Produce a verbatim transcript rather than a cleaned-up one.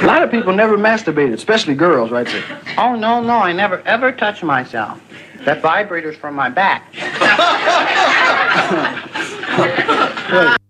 A lot of people never masturbated, especially girls, right there. Oh, no, no, I never ever touch myself. That vibrator's from my back.